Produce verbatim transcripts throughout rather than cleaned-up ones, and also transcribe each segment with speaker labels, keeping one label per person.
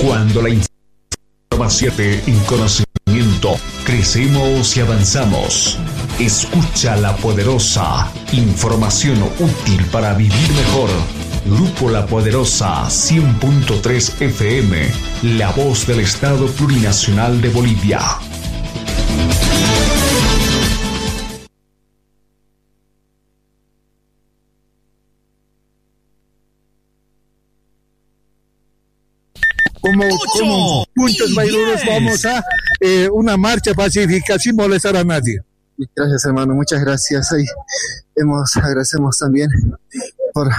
Speaker 1: Cuando la información en conocimiento, crecemos y avanzamos. Escucha La Poderosa, información útil para vivir mejor. Grupo La Poderosa cien punto tres F M, la voz del Estado Plurinacional de Bolivia.
Speaker 2: Como, como juntos bailunos vamos a eh, una marcha pacífica sin molestar a nadie.
Speaker 3: Gracias, hermano, muchas gracias. Ahí hemos, agradecemos también por...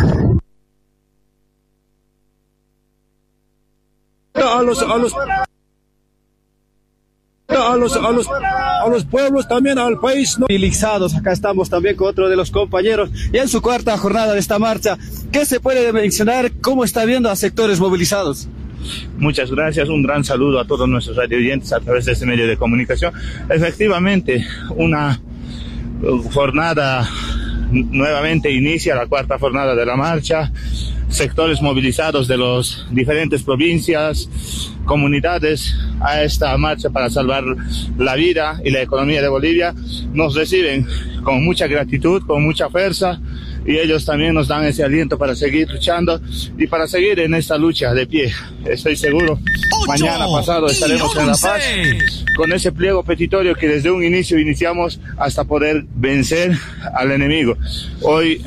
Speaker 2: A los, a los, a los, a los, a los pueblos también, al país, ¿no?
Speaker 4: Movilizados, acá estamos también con otro de los compañeros, ya en su cuarta jornada de esta marcha. ¿Qué se puede mencionar? ¿Cómo está viendo a sectores movilizados?
Speaker 5: Muchas gracias, un gran saludo a todos nuestros radioyentes a través de este medio de comunicación. Efectivamente, una jornada, nuevamente inicia la cuarta jornada de la marcha, sectores movilizados de las diferentes provincias, comunidades a esta marcha para salvar la vida y la economía de Bolivia. Nos reciben con mucha gratitud, con mucha fuerza, y ellos también nos dan ese aliento para seguir luchando y para seguir en esta lucha de pie. Estoy seguro, mañana pasado estaremos en La Paz con ese pliego petitorio que desde un inicio iniciamos hasta poder vencer al enemigo. Hoy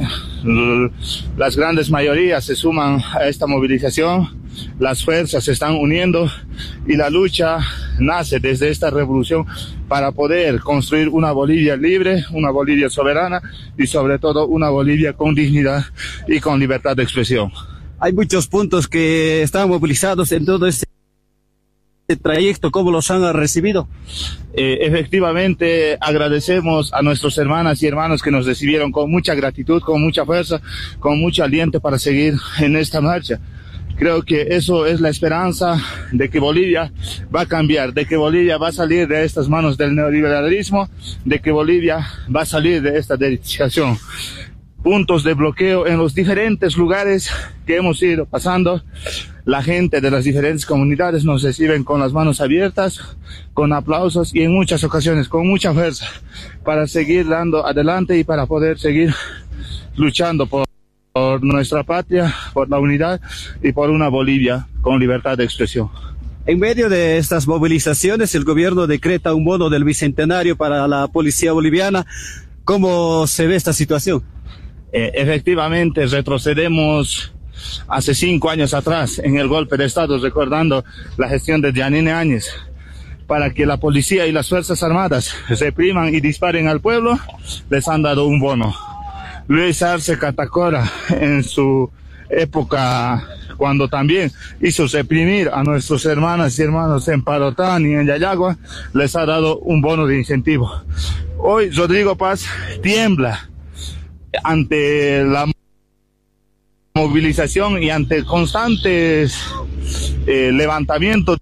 Speaker 5: las grandes mayorías se suman a esta movilización, las fuerzas se están uniendo y la lucha nace desde esta revolución para poder construir una Bolivia libre, una Bolivia soberana y sobre todo una Bolivia con dignidad y con libertad de expresión.
Speaker 4: Hay muchos puntos que están movilizados en todo este trayecto. ¿Cómo los han recibido?
Speaker 5: Eh, efectivamente, agradecemos a nuestros hermanas y hermanos que nos recibieron con mucha gratitud, con mucha fuerza, con mucho aliento para seguir en esta marcha. Creo que eso es la esperanza de que Bolivia va a cambiar, de que Bolivia va a salir de estas manos del neoliberalismo, de que Bolivia va a salir de esta derechización. Puntos de bloqueo en los diferentes lugares que hemos ido pasando. La gente de las diferentes comunidades nos reciben con las manos abiertas, con aplausos y en muchas ocasiones con mucha fuerza para seguir dando adelante y para poder seguir luchando por por nuestra patria, por la unidad y por una Bolivia con libertad de expresión.
Speaker 4: En medio de estas movilizaciones, el gobierno decreta un bono del bicentenario para la policía boliviana. ¿Cómo se ve esta situación?
Speaker 5: Eh, efectivamente, retrocedemos hace cinco años atrás en el golpe de Estado, recordando la gestión de Yanine Áñez. Para que la policía y las Fuerzas Armadas repriman y disparen al pueblo, les han dado un bono. Luis Arce Catacora, en su época, cuando también hizo reprimir a nuestros hermanas y hermanos en Parotán y en Yayagua, les ha dado un bono de incentivo. Hoy Rodrigo Paz tiembla ante la movilización y ante constantes eh, levantamientos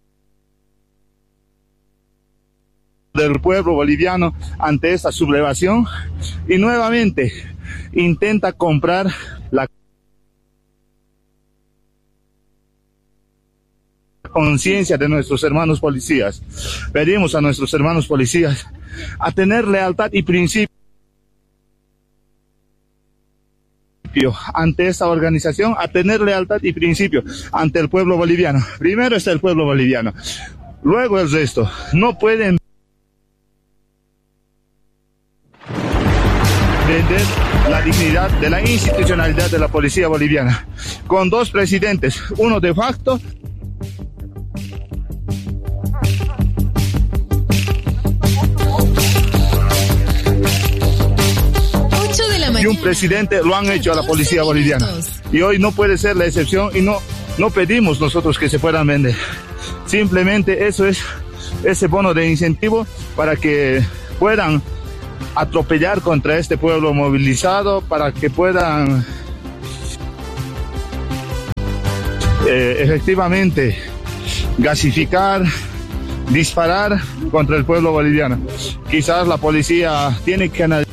Speaker 5: del pueblo boliviano ante esta sublevación, y nuevamente intenta comprar la conciencia de nuestros hermanos policías. Pedimos a nuestros hermanos policías a tener lealtad y principio ante esta organización, a tener lealtad y principio ante el pueblo boliviano. Primero está el pueblo boliviano, luego el resto. No pueden vender la dignidad de la institucionalidad de la policía boliviana, con dos presidentes, uno de facto y un presidente. Lo han hecho a la policía boliviana y hoy no puede ser la excepción, y no, no pedimos nosotros que se puedan vender. Simplemente eso es ese bono de incentivo para que puedan atropellar contra este pueblo movilizado, para que puedan eh, efectivamente gasificar, disparar contra el pueblo boliviano. Quizás la policía tiene que analizar